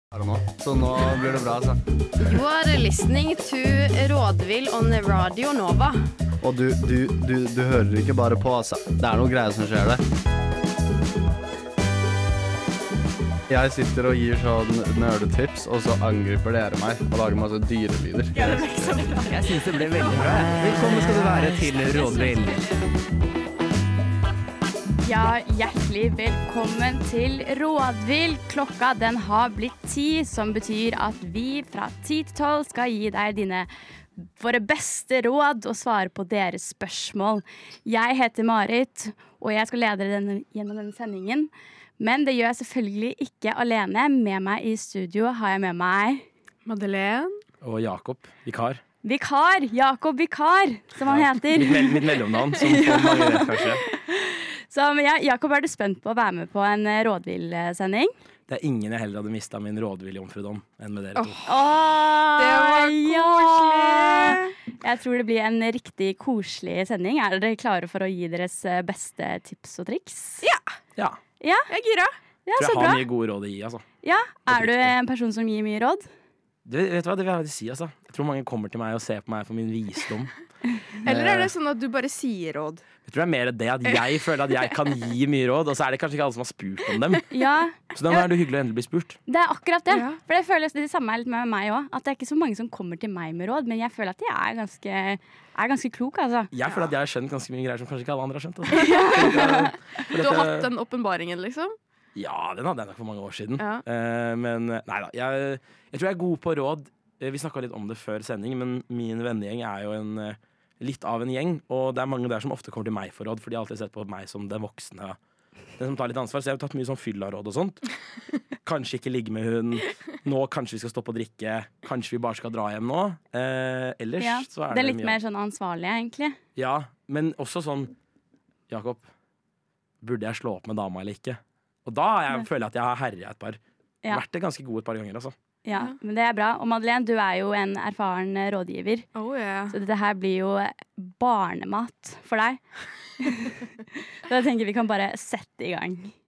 Nå. Så nå blir det bra, altså. You are listening to Rådvill on Radio Nova. Og du hører ikke bare på, altså. Det noe greier som skjer der. Jeg sitter og gir sånn nerdetips, og så angriper dere meg og lager masse dyrelyder. Ja, det ble ikke så bra. Jeg synes det ble veldig bra. Velkommen skal du være til Rådvill. Ja, hjertelig velkommen til Rådvill. Klokka den har blitt 10, som betyr at vi fra 10 til 12 skal gi deg våre beste råd og svare på deres spørsmål. Jeg heter Marit, og jeg skal lede dere gjennom denne sendingen. Men det gjør jeg selvfølgelig ikke alene. Med meg i studio har jeg med meg Madeleine. Og Jakob, vikar. Jakob Vikar, som han heter. Mitt mellomnavn, som får mange vet kanskje. Jakob, du spent på å være med på en rådvill-sending? Det ingen jeg heller hadde mistet min rådvill-jomfrudom enn med dere to. Det var koselig! Jeg tror det blir en riktig koselig sending. Er dere klare for å gi deres beste tips og triks? Ja. Jeg er gira. Ja, så jeg har mye gode råd å gi, altså. Ja, du en person som gir mye råd? Vet du hva, det vil jeg si, altså. Jeg tror mange kommer til meg og ser på meg for min visdom. Eller det sånn at du bare sier råd? Jeg tror det mer det at jeg føler at jeg kan gi mye råd, og så det kanskje ikke alle som har spurt om dem. Ja. Så da er det hyggelig å endelig bli spurt. Det akkurat det. Ja. For det føles det samme litt med meg også. At det ikke så mange som kommer til meg med råd, men jeg føler at jeg ganske klok, altså. Jeg føler at jeg har skjønt ganske mye greier som kanskje ikke alle andre har skjønt. Altså. Du har hatt den åpenbaringen, liksom? Ja, den hadde jeg nok for mange år siden. Ja. Men nei da, jeg tror jeg er god på råd. Vi snakket litt om det før sending, men min vennegjeng er jo litt av en gjeng, og det er mange der som ofte kommer til meg for råd, for de har alltid sett på meg som den voksne, den som tar litt ansvar. Så jeg har tatt mye sånn fylla-råd og sånt. Kanskje ikke ligge med hun. Nå kanskje vi skal stoppe å drikke. Kanskje vi bare skal dra hjem nå. Ellers så det litt mer sånn ansvarlig, egentlig. Ja, men også sånn Jakob, burde jeg slå opp med dama eller ikke? Og da føler jeg at jeg har herret et par. Vært det ganske god et par ganger, altså. Ja, men det er bra. Og Madeleine, du er jo en erfaren rådgiver. Oh, yeah. Så dette her blir jo barnemat for deg. Så jeg tenker vi kan bare sette i gang.